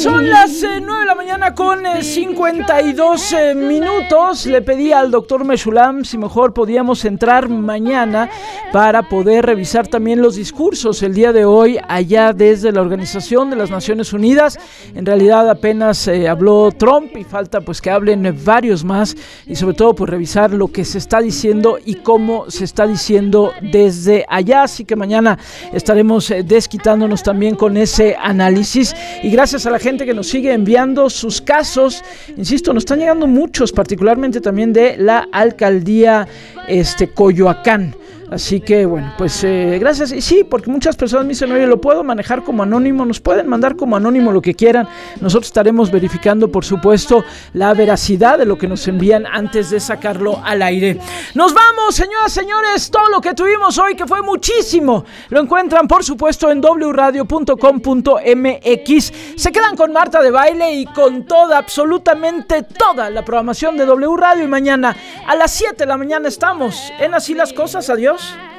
Son las 9 de la mañana con 52 minutos. Le pedí al doctor Meshulam si mejor podíamos entrar mañana para poder revisar también los discursos el día de hoy allá desde la Organización de las Naciones Unidas. En realidad apenas habló Trump y falta pues que hablen varios más y sobre todo pues revisar lo que se está diciendo y cómo se está diciendo desde allá. Así que mañana estaremos desquitándonos también con ese análisis. Y gracias a la gente que nos sigue enviando sus casos, insisto, nos están llegando muchos, particularmente también de la alcaldía Coyoacán. Así que bueno, pues gracias. Y sí, porque muchas personas me dicen, oye, lo puedo manejar como anónimo. Nos pueden mandar como anónimo lo que quieran. Nosotros estaremos verificando, por supuesto, la veracidad de lo que nos envían antes de sacarlo al aire. Nos vamos, señoras, señores. Todo lo que tuvimos hoy, que fue muchísimo, lo encuentran, por supuesto, en wradio.com.mx. Se quedan con Marta de Baile y con toda, absolutamente toda la programación de W Radio. Y mañana a las 7 de la mañana estamos en Así las Cosas. Adiós.